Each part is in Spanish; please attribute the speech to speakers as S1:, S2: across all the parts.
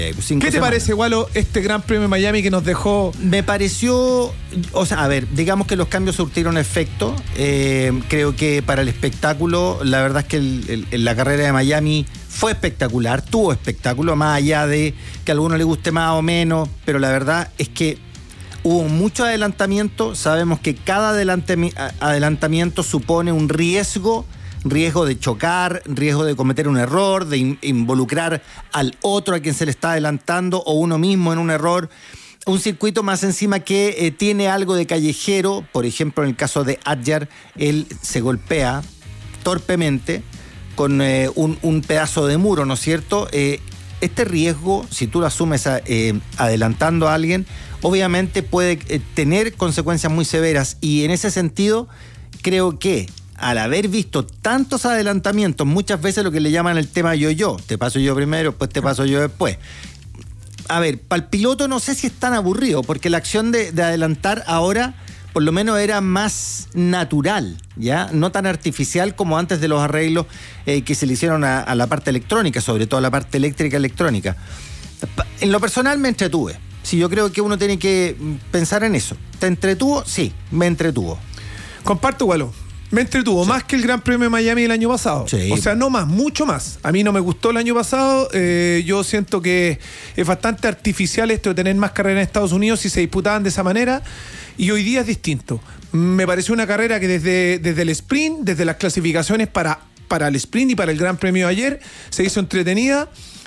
S1: ¿Qué te parece, Gualo, este Gran Premio de Miami que nos dejó?
S2: Me pareció, o sea, a ver, digamos que los cambios surtieron efecto. Creo que para el espectáculo, la verdad es que la carrera de Miami fue espectacular, tuvo espectáculo, más allá de que a alguno le guste más o menos, pero la verdad es que hubo mucho adelantamiento. Sabemos que cada adelantamiento supone un riesgo de chocar, riesgo de cometer un error, de involucrar al otro a quien se le está adelantando o uno mismo en un error. Un circuito más encima que tiene algo de callejero. Por ejemplo, en el caso de Adjar, él se golpea torpemente con un pedazo de muro, ¿no es cierto? Este riesgo, si tú lo asumes adelantando a alguien, obviamente puede tener consecuencias muy severas, y en ese sentido creo que al haber visto tantos adelantamientos, muchas veces lo que le llaman el tema yo-yo, te paso yo primero, después te paso yo después. A ver, para el piloto no sé si es tan aburrido, porque la acción de adelantar ahora por lo menos era más natural, ¿ya? No tan artificial como antes de los arreglos que se le hicieron a la parte electrónica, sobre todo a la parte eléctrica electrónica. En lo personal me entretuve. Sí, yo creo que uno tiene que pensar en eso. ¿Te entretuvo? Sí, me entretuvo.
S1: Comparto, Gualo. Me entretuvo, sí, más que el Gran Premio de Miami del año pasado. Sí. O sea, no más, mucho más. A mí no me gustó el año pasado. Yo siento que es bastante artificial esto de tener más carreras en Estados Unidos si se disputaban de esa manera. Y hoy día es distinto. Me pareció una carrera que desde el sprint, desde las clasificaciones para el sprint y para el Gran Premio de ayer, se hizo entretenida.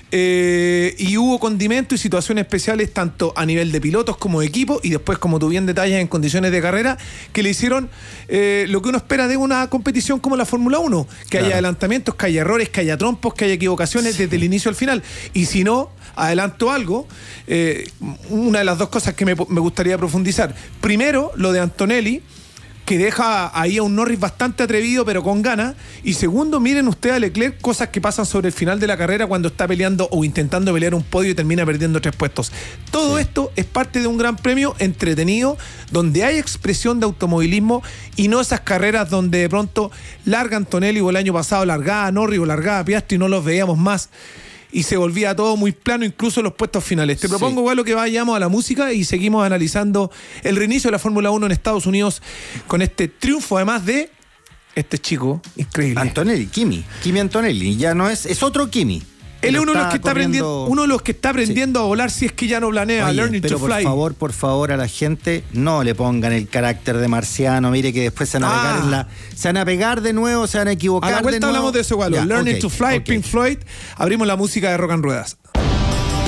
S1: Y hubo condimento y situaciones especiales tanto a nivel de pilotos como de equipo, y después, como tú bien detallas, en condiciones de carrera, que le hicieron lo que uno espera de una competición como la Fórmula 1, que haya adelantamientos, que haya errores, que haya trompos, que haya equivocaciones desde el inicio al final. Y si no, adelanto algo, una de las dos cosas que me gustaría profundizar: primero, lo de Antonelli, que deja ahí a un Norris bastante atrevido pero con ganas. Y segundo, miren ustedes a Leclerc, cosas que pasan sobre el final de la carrera cuando está peleando o intentando pelear un podio y termina perdiendo 3 puestos. Todo esto es parte de un gran premio entretenido, donde hay expresión de automovilismo y no esas carreras donde de pronto larga Antonelli, o el año pasado largaba Norris o largaba Piastri y no los veíamos más. Y se volvía todo muy plano, incluso los puestos finales. Te propongo, Gualo, que vayamos a la música y seguimos analizando el reinicio de la Fórmula 1 en Estados Unidos con este triunfo, además de este chico increíble.
S2: Antonelli, Kimi Antonelli, ya no es otro Kimi.
S1: Él es uno de los que está aprendiendo a volar, si es que ya no planea.
S2: Oye,
S1: Learning
S2: pero
S1: to fly.
S2: Por favor, a la gente no le pongan el carácter de marciano. Mire que después se van a pegar de nuevo, se van a equivocar.
S1: A la vuelta hablamos de eso, Gualo. Learning to fly, Pink Floyd. Abrimos la música de Rock and Ruedas.